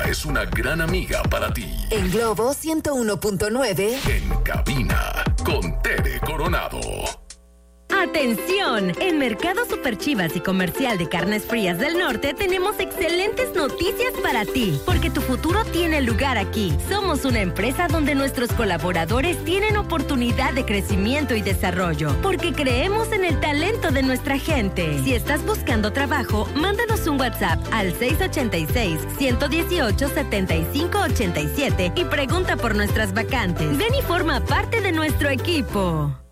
es una gran amiga para ti. En Globo 101.9. En cabina, con Tere Coronado. ¡Atención! En Mercado Super Chivas y Comercial de Carnes Frías del Norte tenemos excelentes noticias para ti, porque tu futuro tiene lugar aquí. Somos una empresa donde nuestros colaboradores tienen oportunidad de crecimiento y desarrollo, porque creemos en el talento de nuestra gente. Si estás buscando trabajo, mándanos un WhatsApp al 686-118-7587 y pregunta por nuestras vacantes. Ven y forma parte de nuestro equipo.